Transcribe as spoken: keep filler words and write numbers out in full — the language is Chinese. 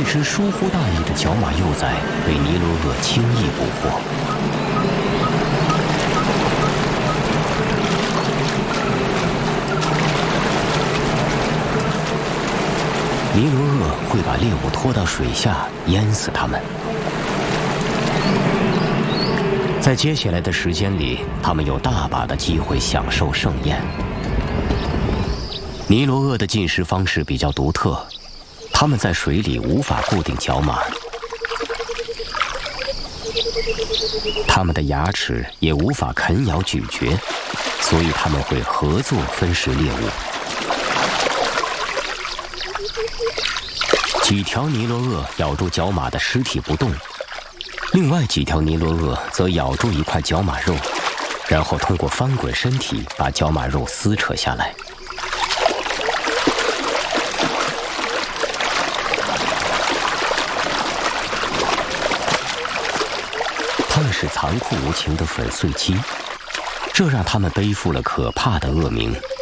只疏忽大意的角马幼崽被尼罗鳄轻易捕获。尼罗鳄会把猎物拖到水下，淹死它们。在接下来的时间里，他们有大把的机会享受盛宴。尼罗鳄的进食方式比较独特，它们在水里无法固定角马，它们的牙齿也无法啃咬咀嚼，所以它们会合作分食猎物。几条尼罗鳄咬住角马的尸体不动，另外几条尼罗鳄则咬住一块角马肉，然后通过翻滚身体把角马肉撕扯下来。它们是残酷无情的粉碎机，这让他们背负了可怕的恶名。